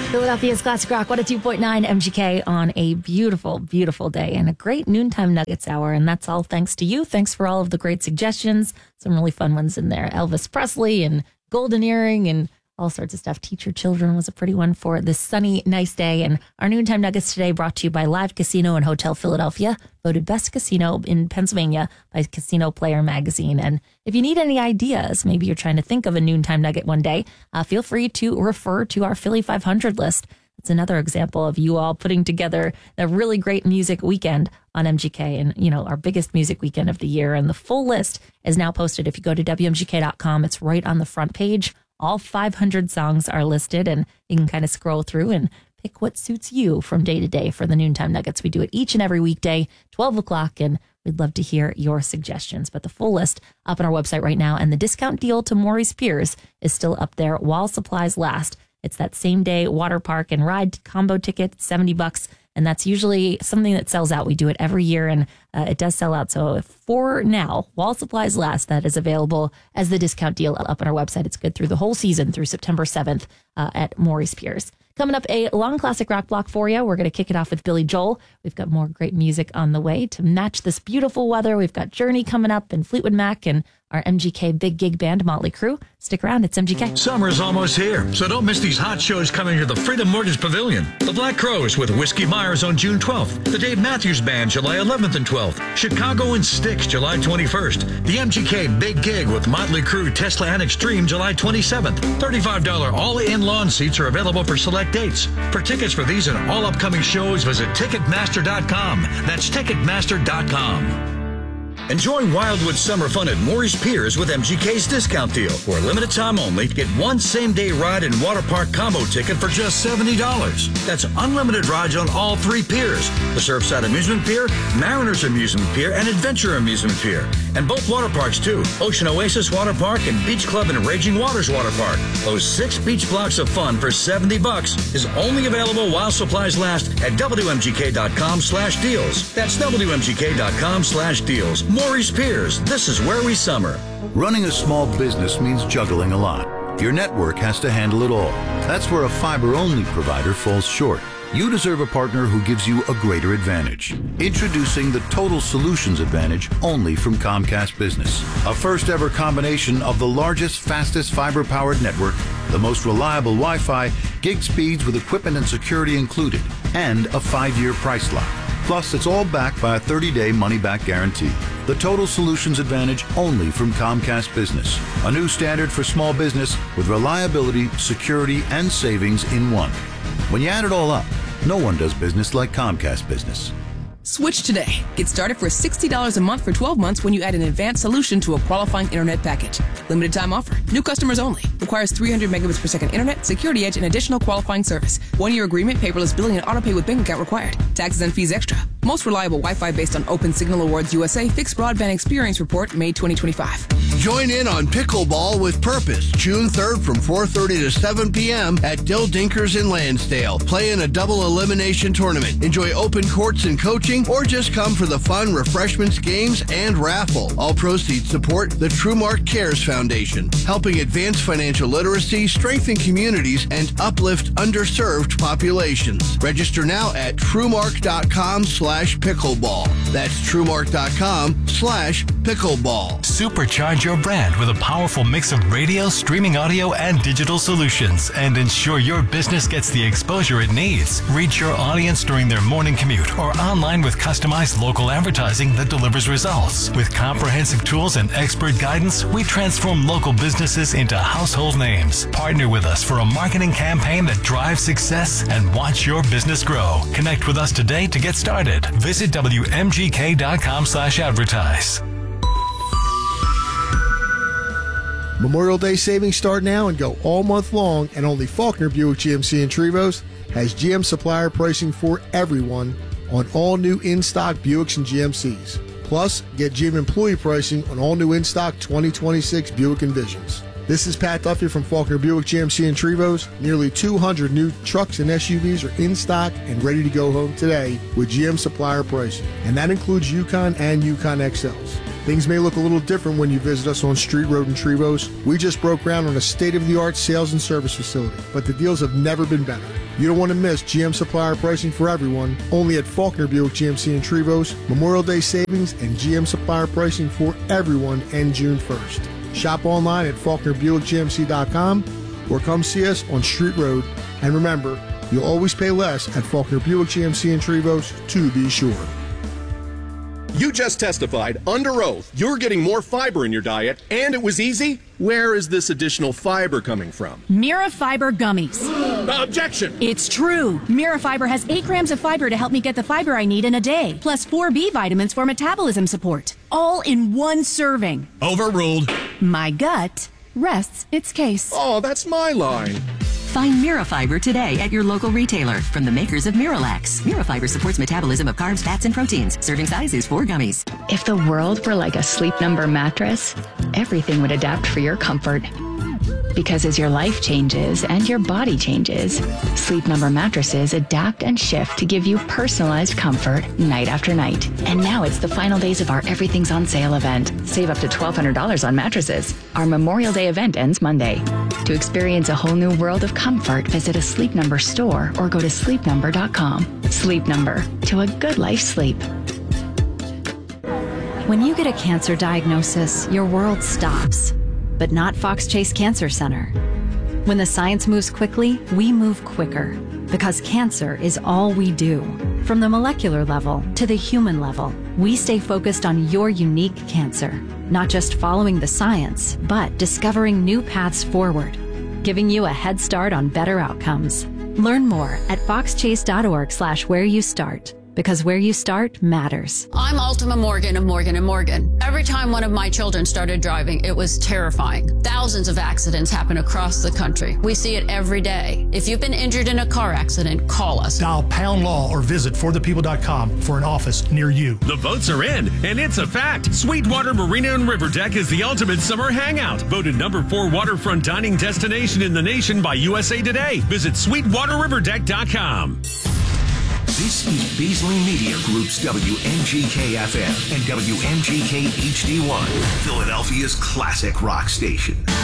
Philadelphia's Classic Rock 102.9 MGK on a beautiful, beautiful day and a great noontime Nuggets hour. And that's all thanks to you. Thanks for all of the great suggestions. Some really fun ones in there. Elvis Presley and Golden Earring and all sorts of stuff. Teach Your Children was a pretty one for this sunny, nice day. And our noontime Nuggets today brought to you by Live Casino and Hotel Philadelphia, voted best casino in Pennsylvania by Casino Player magazine. And if you need any ideas, maybe you're trying to think of a noontime nugget one day, feel free to refer to our Philly 500 list. It's another example of you all putting together a really great music weekend on MGK and, you know, our biggest music weekend of the year. And the full list is now posted. If you go to WMGK.com, it's right on the front page. All 500 songs are listed, and you can kind of scroll through and pick what suits you from day to day for the Noontime Nuggets. We do it each and every weekday, 12 o'clock, and we'd love to hear your suggestions. But the full list up on our website right now, and the discount deal to Maurice Piers is still up there while supplies last. It's that same day water park and ride combo ticket, $70. And that's usually something that sells out. We do it every year, and it does sell out. So for now, while supplies last, that is available as the discount deal up on our website. It's good through the whole season through September 7th at Maurice Piers. Coming up, a long classic rock block for you. We're going to kick it off with Billy Joel. We've got more great music on the way to match this beautiful weather. We've got Journey coming up and Fleetwood Mac and our MGK Big Gig Band, Motley Crue. Stick around. It's MGK. Summer's almost here, so don't miss these hot shows coming to the Freedom Mortgage Pavilion. The Black Crowes with Whiskey Myers on June 12th. The Dave Matthews Band, July 11th and 12th. Chicago and Styx, July 21st. The MGK Big Gig with Motley Crue, Tesla and Extreme, July 27th. $35 all-in lawn seats are available for select dates. For tickets for these and all upcoming shows, visit Ticketmaster.com. That's Ticketmaster.com. Enjoy Wildwood summer fun at Maurice Piers with MGK's discount deal. For a limited time only, get one same-day ride and water park combo ticket for just $70. That's unlimited rides on all three piers: the Surfside Amusement Pier, Mariners Amusement Pier, and Adventure Amusement Pier. And both water parks, too: Ocean Oasis Water Park and Beach Club and Raging Waters Water Park. Those 6 beach blocks of fun for $70 is only available while supplies last at WMGK.com/deals. That's WMGK.com/deals. Maurice Piers, this is where we summer. Running a small business means juggling a lot. Your network has to handle it all. That's where a fiber-only provider falls short. You deserve a partner who gives you a greater advantage. Introducing the Total Solutions Advantage only from Comcast Business. A first-ever combination of the largest, fastest fiber-powered network, the most reliable Wi-Fi, gig speeds with equipment and security included, and a 5-year price lock. Plus, it's all backed by a 30-day money-back guarantee. The Total Solutions Advantage only from Comcast Business. A new standard for small business with reliability, security, and savings in one. When you add it all up, no one does business like Comcast Business. Switch today. Get started for $60 a month for 12 months when you add an advanced solution to a qualifying internet package. Limited time offer. New customers only. Requires 300 megabits per second internet, security edge, and additional qualifying service. 1-year agreement, paperless billing, and autopay with bank account required. Taxes and fees extra. Most reliable Wi-Fi based on Open Signal Awards USA Fixed Broadband Experience Report, May 2025. Join in on Pickleball with Purpose, June 3rd from 4:30 to 7 p.m. at Dill Dinkers in Lansdale. Play in a double elimination tournament. Enjoy open courts and coaching, or just come for the fun, refreshments, games, and raffle. All proceeds support the TrueMark Cares Foundation, helping advance financial literacy, strengthen communities, and uplift underserved populations. Register now at TrueMark.com/pickleball. That's TrueMark.com/pickleball. Supercharge your brand with a powerful mix of radio, streaming audio, and digital solutions, and ensure your business gets the exposure it needs. Reach your audience during their morning commute or online with customized local advertising that delivers results. With comprehensive tools and expert guidance, we transform local businesses into household names. Partner with us for a marketing campaign that drives success and watch your business grow. Connect with us today to get started. Visit WMGK.com/advertise. Memorial Day savings start now and go all month long, and only Faulkner Buick GMC in Trevose has GM supplier pricing for everyone on all new in-stock Buicks and GMCs. Plus, get GM employee pricing on all new in-stock 2026 Buick Envisions. This is Pat Duffy from Faulkner Buick GMC in Trevose. Nearly 200 new trucks and SUVs are in stock and ready to go home today with GM supplier pricing. And that includes Yukon and Yukon XLs. Things may look a little different when you visit us on Street Road in Trevose. We just broke ground on a state-of-the-art sales and service facility, but the deals have never been better. You don't want to miss GM supplier pricing for everyone, only at Faulkner Buick GMC in Trevose. Memorial Day savings and GM supplier pricing for everyone end June 1st. Shop online at FaulknerBuickGMC.com or come see us on Street Road. And remember, you'll always pay less at Faulkner Buick GMC in Trevose, to be sure. You just testified under oath you're getting more fiber in your diet, and it was easy? Where is this additional fiber coming from? Mirafiber gummies. Objection! It's true. Mirafiber has 8 grams of fiber to help me get the fiber I need in a day, plus 4 B vitamins for metabolism support. All in one serving. Overruled. My gut rests its case. Oh, that's my line. Find Mirafiber today at your local retailer from the makers of Miralax. Mirafiber supports metabolism of carbs, fats, and proteins. Serving size is 4 gummies. If the world were like a Sleep Number mattress, everything would adapt for your comfort. Because as your life changes and your body changes, Sleep Number mattresses adapt and shift to give you personalized comfort night after night. And now it's the final days of our Everything's on Sale event. Save up to $1,200 on mattresses. Our Memorial Day event ends Monday. To experience a whole new world of comfort, visit a Sleep Number store or go to sleepnumber.com. Sleep Number, to a good life sleep. When you get a cancer diagnosis, your world stops. But not Fox Chase Cancer Center. When the science moves quickly, we move quicker. Because cancer is all we do. From the molecular level to the human level, we stay focused on your unique cancer. Not just following the science, but discovering new paths forward. Giving you a head start on better outcomes. Learn more at foxchase.org/where you start. Because where you start matters. I'm Ultima Morgan of Morgan & Morgan. Every time one of my children started driving, it was terrifying. Thousands of accidents happen across the country. We see it every day. If you've been injured in a car accident, call us. Dial Pound Law or visit forthepeople.com for an office near you. The votes are in, and it's a fact. Sweetwater Marina and River Deck is the ultimate summer hangout. Voted number 4 waterfront dining destination in the nation by USA Today. Visit SweetwaterRiverDeck.com. This is Beasley Media Group's WMGK-FM and WMGK HD1, Philadelphia's classic rock station.